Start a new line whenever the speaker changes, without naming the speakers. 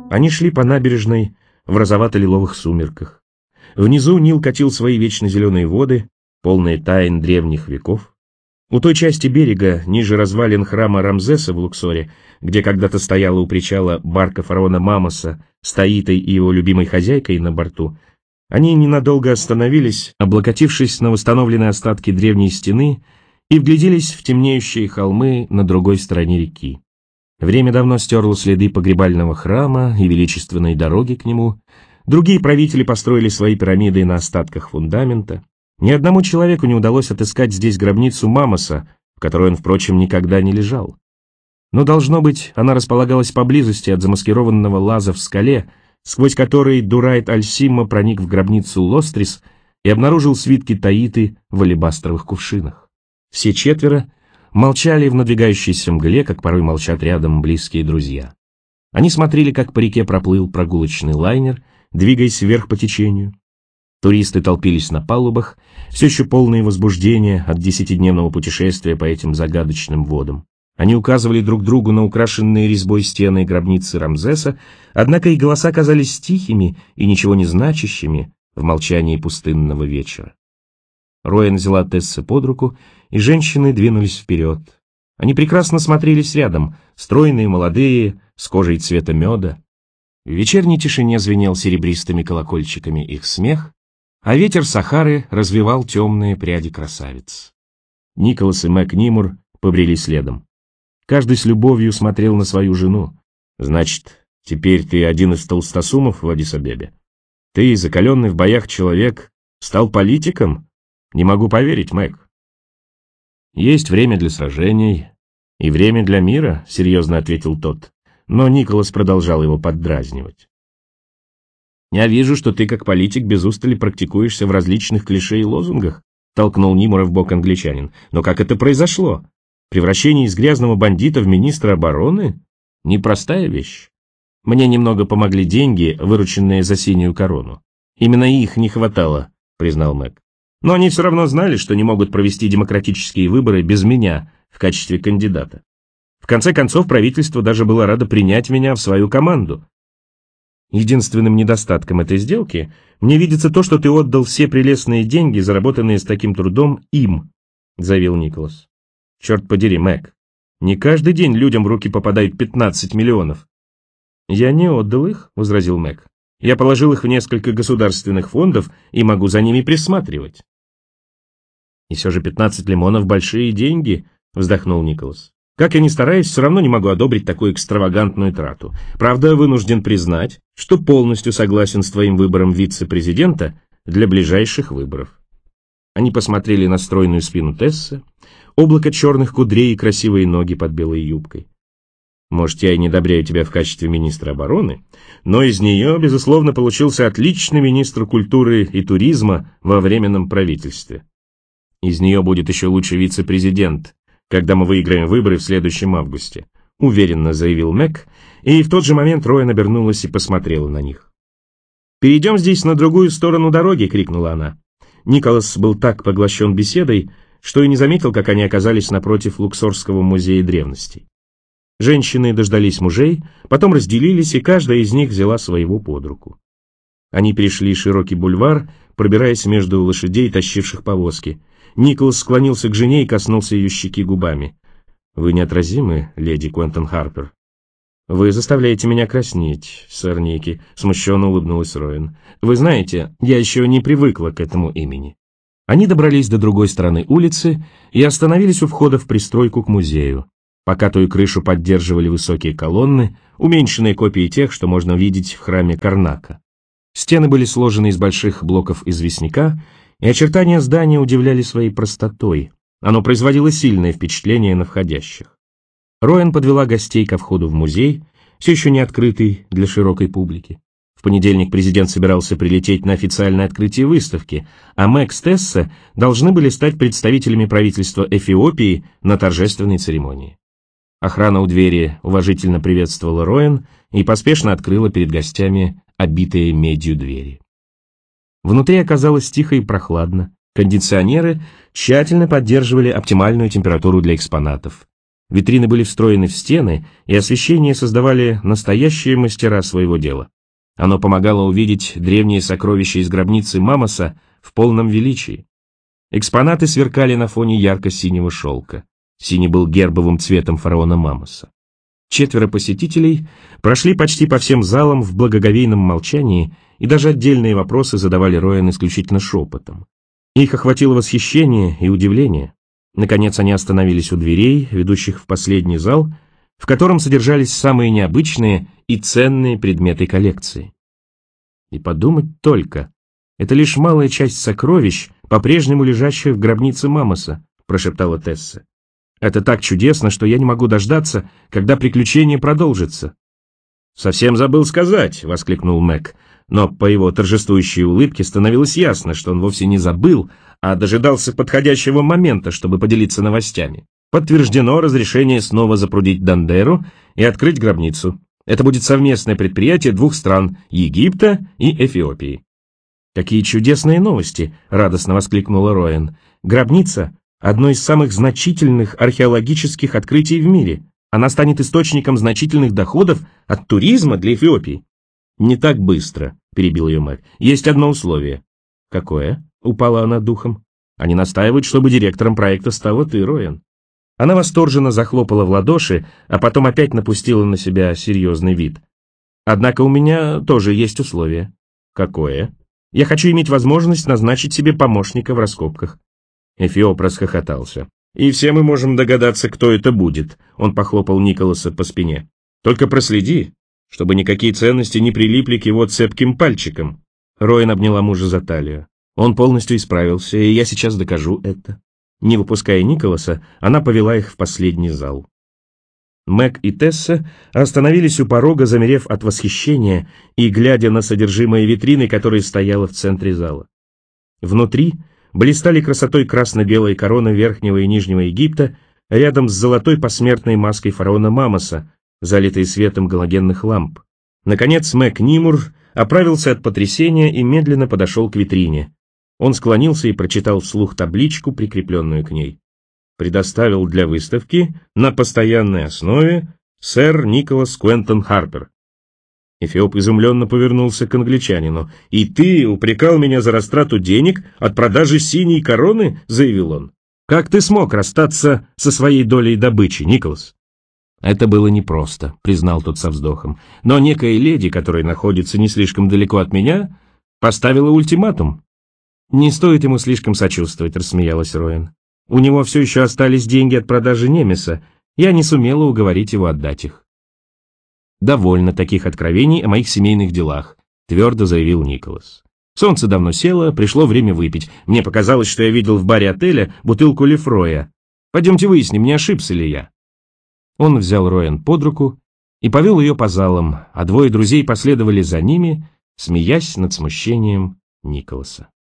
Они шли по набережной в розовато-лиловых сумерках. Внизу Нил катил свои вечно зеленые воды, полные тайн древних веков. У той части берега, ниже развалин храма Рамзеса в Луксоре, где когда-то стояла у причала барка фараона Мамоса с Таитой и его любимой хозяйкой на борту, они ненадолго остановились, облокотившись на восстановленные остатки древней стены, и вгляделись в темнеющие холмы на другой стороне реки. Время давно стерло следы погребального храма и величественной дороги к нему. Другие правители построили свои пирамиды на остатках фундамента. Ни одному человеку не удалось отыскать здесь гробницу Мамоса, в которой он, впрочем, никогда не лежал. Но, должно быть, она располагалась поблизости от замаскированного лаза в скале, сквозь который Дурайт Аль-Симма проник в гробницу Лострис и обнаружил свитки Таиты в алебастровых кувшинах. Все четверо молчали в надвигающейся мгле, как порой молчат рядом близкие друзья. Они смотрели, как по реке проплыл прогулочный лайнер, двигаясь вверх по течению. Туристы толпились на палубах, все еще полные возбуждения от 10-дневного путешествия по этим загадочным водам. Они указывали друг другу на украшенные резьбой стены гробницы Рамзеса, однако их голоса казались тихими и ничего не значащими в молчании пустынного вечера. Роэн взяла Тесса под руку, и женщины двинулись вперед. Они прекрасно смотрелись рядом, стройные, молодые, с кожей цвета меда. В вечерней тишине звенел серебристыми колокольчиками их смех, а ветер Сахары развевал темные пряди красавиц. Николас и Мэг Нимур побрели следом. Каждый с любовью смотрел на свою жену. «Значит, теперь ты один из толстосумов в Аддис-Абебе? Ты, закаленный в боях человек, стал политиком? Не могу поверить, Мэг». «Есть время для сражений и время для мира», — серьезно ответил тот, но Николас продолжал его поддразнивать. «Я вижу, что ты, как политик, без устали практикуешься в различных клише и лозунгах», — толкнул Нимура в бок англичанин. «Но как это произошло? Превращение из грязного бандита в министра обороны? Непростая вещь. Мне немного помогли деньги, вырученные за синюю корону. Именно их не хватало», — признал Мэг. «Но они все равно знали, что не могут провести демократические выборы без меня в качестве кандидата. В конце концов, правительство даже было радо принять меня в свою команду. Единственным недостатком этой сделки мне видится то, что ты отдал все прелестные деньги, заработанные с таким трудом, им», — заявил Николас. «Черт подери, Мэг, не каждый день людям в руки попадают 15 миллионов». «Я не отдал их», — возразил Мэг. «Я положил их в несколько государственных фондов и могу за ними присматривать». «И все же 15 лимонов — большие деньги», — вздохнул Николас. «Как я ни стараюсь, все равно не могу одобрить такую экстравагантную трату. Правда, вынужден признать, что полностью согласен с твоим выбором вице-президента для ближайших выборов». Они посмотрели на стройную спину Тессы, облако черных кудрей и красивые ноги под белой юбкой. «Может, я и не одобряю тебя в качестве министра обороны, но из нее, безусловно, получился отличный министр культуры и туризма во временном правительстве. Из нее будет еще лучше вице-президент, когда мы выиграем выборы в следующем августе», — уверенно заявил Мэг, и в тот же момент Роэн обернулась и посмотрела на них. «Перейдем здесь на другую сторону дороги», — крикнула она. Николас был так поглощен беседой, что и не заметил, как они оказались напротив Луксорского музея древностей. Женщины дождались мужей, потом разделились, и каждая из них взяла своего под руку. Они перешли широкий бульвар, пробираясь между лошадей, тащивших повозки. Николас склонился к жене и коснулся ее щеки губами. «Вы неотразимы, леди Куэнтон Харпер». «Вы заставляете меня краснеть, сэр Ники», — смущенно улыбнулась Роэн. «Вы знаете, я еще не привыкла к этому имени». Они добрались до другой стороны улицы и остановились у входа в пристройку к музею. Покатую крышу поддерживали высокие колонны, уменьшенные копии тех, что можно видеть в храме Карнака. Стены были сложены из больших блоков известняка, и очертания здания удивляли своей простотой. Оно производило сильное впечатление на входящих. Роэн подвела гостей ко входу в музей, все еще не открытый для широкой публики. В понедельник президент собирался прилететь на официальное открытие выставки, а Мэг с Тесса должны были стать представителями правительства Эфиопии на торжественной церемонии. Охрана у двери уважительно приветствовала Роэн и поспешно открыла перед гостями обитые медью двери. Внутри оказалось тихо и прохладно. Кондиционеры тщательно поддерживали оптимальную температуру для экспонатов. Витрины были встроены в стены, и освещение создавали настоящие мастера своего дела. Оно помогало увидеть древние сокровища из гробницы Мамоса в полном величии. Экспонаты сверкали на фоне ярко-синего шелка. Синий был гербовым цветом фараона Мамоса. 4 посетителей прошли почти по всем залам в благоговейном молчании, и даже отдельные вопросы задавали Роэн исключительно шепотом. Их охватило восхищение и удивление. Наконец они остановились у дверей, ведущих в последний зал, в котором содержались самые необычные и ценные предметы коллекции. И подумать только, это лишь малая часть сокровищ, по-прежнему лежащих в гробнице Мамоса, прошептала Тесса. Это так чудесно, что я не могу дождаться, когда приключение продолжится. Совсем забыл сказать, воскликнул Мэг, но по его торжествующей улыбке становилось ясно, что он вовсе не забыл, а дожидался подходящего момента, чтобы поделиться новостями. Подтверждено разрешение снова запрудить Дандеру и открыть гробницу. Это будет совместное предприятие 2 стран – Египта и Эфиопии. «Какие чудесные новости!» – радостно воскликнула Роэн. «Гробница – одно из самых значительных археологических открытий в мире. Она станет источником значительных доходов от туризма для Эфиопии». «Не так быстро», – перебил ее Мэг. «Есть одно условие». «Какое?» – упала она духом. «Они настаивают, чтобы директором проекта стала ты, Роэн». Она восторженно захлопала в ладоши, а потом опять напустила на себя серьезный вид. «Однако у меня тоже есть условие». «Какое?» «Я хочу иметь возможность назначить себе помощника в раскопках». Эфиоп расхохотался. «И все мы можем догадаться, кто это будет», — он похлопал Николаса по спине. «Только проследи, чтобы никакие ценности не прилипли к его цепким пальчикам». Роэн обняла мужа за талию. «Он полностью исправился, и я сейчас докажу это». Не выпуская Николаса, она повела их в последний зал. Мэг и Тесса остановились у порога, замерев от восхищения и глядя на содержимое витрины, которая стояла в центре зала. Внутри блистали красотой красно-белые короны Верхнего и Нижнего Египта рядом с золотой посмертной маской фараона Мамоса, залитой светом галогенных ламп. Наконец Мэг Нимур оправился от потрясения и медленно подошел к витрине. Он склонился и прочитал вслух табличку, прикрепленную к ней. «Предоставил для выставки на постоянной основе сэр Николас Квентон Харпер». Эфиоп изумленно повернулся к англичанину. «И ты упрекал меня за растрату денег от продажи синей короны?» — заявил он. «Как ты смог расстаться со своей долей добычи, Николас?» «Это было непросто», — признал тот со вздохом. «Но некая леди, которая находится не слишком далеко от меня, поставила ультиматум». «Не стоит ему слишком сочувствовать», — рассмеялась Роэн. «У него все еще остались деньги от продажи Немеса, я не сумела уговорить его отдать их». «Довольно таких откровений о моих семейных делах», — твердо заявил Николас. «Солнце давно село, пришло время выпить. Мне показалось, что я видел в баре отеля бутылку Лефроя. Пойдемте выясним, не ошибся ли я». Он взял Роэн под руку и повел ее по залам, а 2 друзей последовали за ними, смеясь над смущением Николаса.